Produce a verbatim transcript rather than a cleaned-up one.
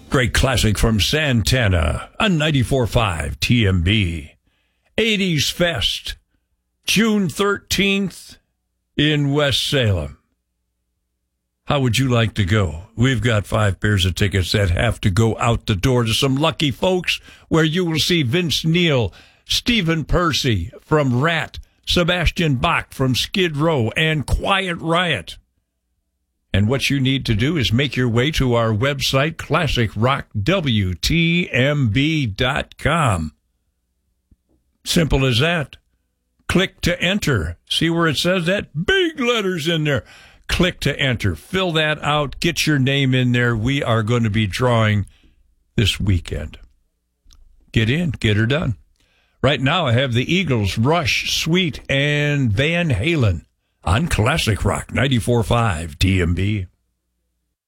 Great classic from Santana on ninety-four point five T M B. eighties Fest, June thirteenth in West Salem. How would you like to go? We've got five pairs of tickets that have to go out the door to some lucky folks where you will see Vince Neil, Stephen Percy from Rat, Sebastian Bach from Skid Row, and Quiet Riot. And what you need to do is make your way to our website, classic rock w t m b dot com. Simple as that. Click to enter. See where it says that? Big letters in there. Click to enter. Fill that out. Get your name in there. We are going to be drawing this weekend. Get in. Get her done. Right now, I have the Eagles, Rush, Sweet, and Van Halen on Classic Rock ninety-four point five T M B.